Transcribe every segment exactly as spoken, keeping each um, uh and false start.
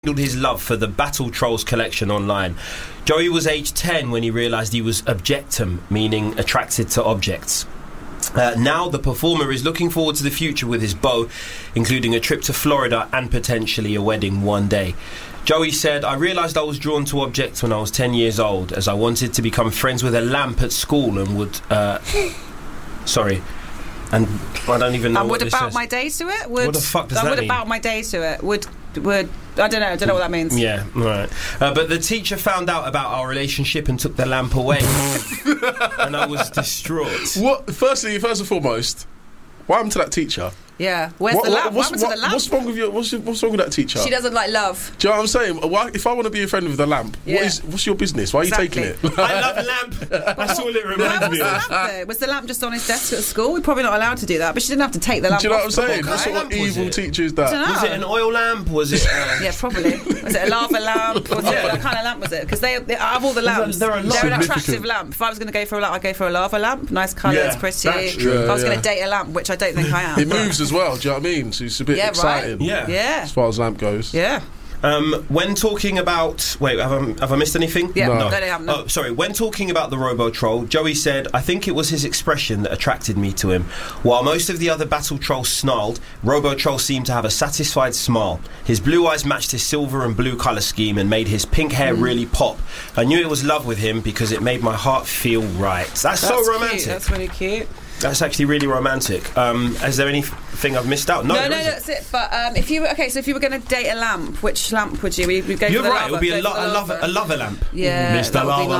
his love for the Battle Trolls collection online. Joey was age ten when he realised he was objectum, meaning attracted to objects. Uh, now the performer is looking forward to the future with his beau, including a trip to Florida and potentially a wedding one day. Joey said, "I realised I was drawn to objects when I was ten years old, as I wanted to become friends with a lamp at school and would... Uh, sorry... And I don't even know and what would this about says. my days to it? Would, what the fuck does and that would mean? about my days to it? Would would I don't know. I don't know what that means. Yeah, right. Uh, but the teacher found out about our relationship and took the lamp away, and I was distraught. What? Firstly, first and foremost, what happened to that teacher? Yeah. Where's What, the lamp? what, What what's, happened to what, the lamp? what's wrong with you? What's, what's wrong with that teacher? She doesn't like love. Do you know what I'm saying? Why, if I want to be a friend with the lamp, Yeah. what is? What's your business? Why are Exactly. you taking it? I love lamp. That's all it Where reminds was me the of. lamp though? Was the lamp just on his desk at school? We're probably not allowed to do that, but she didn't have to take the lamp Do you know what I'm off. saying? What What kind sort of of lamp was evil it? teacher is I don't that? know. Was it an oil lamp? Was it? Uh, Yeah, probably. Was it a lava lamp? Was it, what kind of lamp was it? Because they, they, out of all the lamps, there are a lot. they're an Significant. attractive lamp. If I was going to go for a lamp, I'd go for a lava lamp. Nice colours, Yeah, pretty. that's true. If I was Yeah, going to yeah. date a lamp, which I don't think I am. It moves as well. Do you know what I mean? So it's a bit Yeah, right. exciting. Yeah. Yeah. As far as lamp goes. Yeah. Um, when talking about... Wait, have I, have I missed anything? Yeah. No. No, they haven't. Oh, sorry. When talking about the Robo-Troll, Joey said, "I think it was his expression that attracted me to him. While most of the other Battle Trolls snarled, Robo-Troll seemed to have a satisfied smile. His blue eyes matched his silver and blue colour scheme and made his pink hair Mm. really pop. I knew it was love with him because it made my heart feel right." That's, That's so cute. romantic. That's really cute. That's actually really romantic. Um, is there anything I've missed out? No, No, there no, isn't. that's it. But um, if you were, okay, so if you were going to date a lamp, which lamp would you? Would you go You're for the right. It lava? would be a, Go lo- for the a, lava, a lava lamp. Yeah, Mister that would be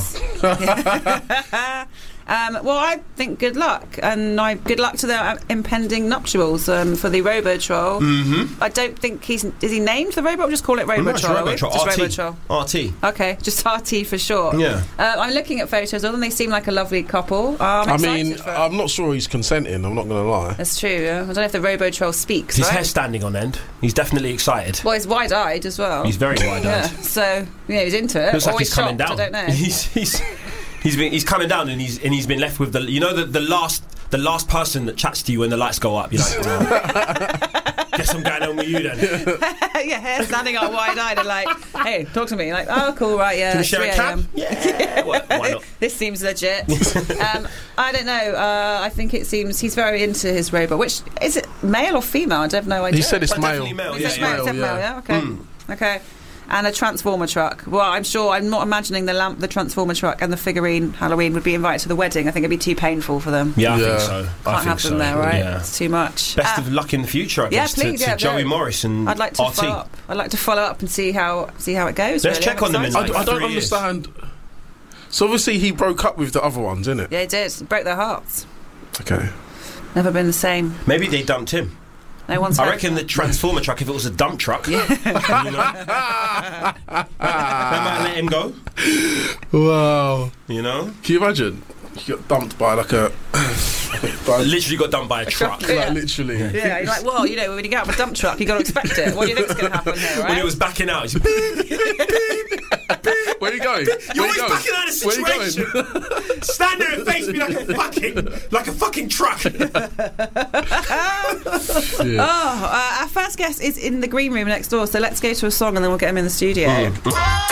Lava nice. um, well, I think good luck, and I good luck to the uh, impending nuptials um, for the Robo-Troll. Mm-hmm. I don't think he's is he named the Robo? Or just call it No, it's Robo-Troll. are we? Robo-Troll. Just R T. Robo-Troll. R T. Okay, just R T for short. Yeah. Uh, I'm looking at photos of them. They seem like a lovely couple. Um, I excited mean, for it. I'm not sure he's consenting. I'm not going to lie. That's true. Yeah? I don't know if the Robo-Troll speaks. His right? hair's standing on end. He's definitely excited. Well, he's wide-eyed as well. He's very wide-eyed. Yeah, so yeah, he's into it. Looks or like he's he's coming shocked, down. I don't know. He's he's he's been he's coming down and he's and he's been left with the you know the the last the last person that chats to you when the lights go up. You're like, oh, guess I'm going home with you then. Yeah, hair standing up wide-eyed and like, hey, talk to me. Like, oh, cool, right, yeah. Can we it's share a three a m. cab? Yeah. Why, why not? This seems legit. um, I don't know. Uh, I think it seems he's very into his robot. Which is it, male or female? I have no idea. He said it's But male. definitely male. Is Yeah, it yeah. male? It's Male, male, yeah. yeah. Okay, Mm. okay. And a transformer truck. Well, I'm sure I'm not imagining the lamp, the transformer truck, and the figurine Halloween would be invited to the wedding. I think it'd be too painful for them. Yeah, I Yeah. think so. I Can't think have so. them there, right? Yeah. It's too much. Best Uh, of luck in the future, I yeah, guess, please, to, to yeah, Joey no. Morris and I'd like to R T. follow up. I'd like to follow up and see how see how it goes. Let's really. check I'm on them in, excited. I, like, I don't three years. understand. So obviously he broke up with the other ones, innit? Yeah, it did. It broke their hearts. Okay. Never been the same. Maybe they dumped him. No one's. I heard- reckon the transformer truck, if it was a dump truck, you know, they might let him go. Wow. You know, Can you imagine? He got dumped by like a. by, literally got dumped by a truck. Yeah. like literally. Yeah, you're like, well, you know, when you get out of a dump truck, you got to expect it. What do you think's going to happen here, right? When he was backing out, he's Where are you going? You're Where always you going? backing out of a Where you going? situation. Stand there and face me like a fucking, like a fucking truck. Yeah. Oh, uh, our first guest is in the green room next door, so let's go to a song and then we'll get him in the studio.